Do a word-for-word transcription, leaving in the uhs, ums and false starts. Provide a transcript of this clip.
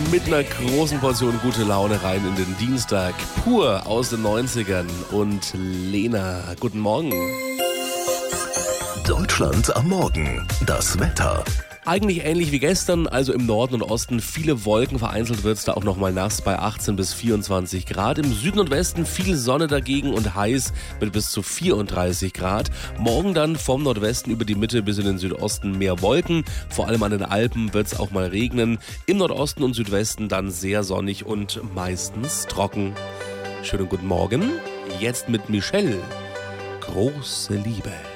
mit einer großen Portion gute Laune rein in den Dienstag. Pur aus den neunzigern. Und Lena, guten Morgen. Deutschland am Morgen. Das Wetter. Eigentlich ähnlich wie gestern, also im Norden und Osten viele Wolken, vereinzelt wird es da auch nochmal nass bei achtzehn bis vierundzwanzig Grad. Im Süden und Westen viel Sonne dagegen und heiß mit bis zu vierunddreißig Grad. Morgen dann vom Nordwesten über die Mitte bis in den Südosten mehr Wolken. Vor allem an den Alpen wird es auch mal regnen. Im Nordosten und Südwesten dann sehr sonnig und meistens trocken. Schönen guten Morgen, jetzt mit Michelle. Große Liebe.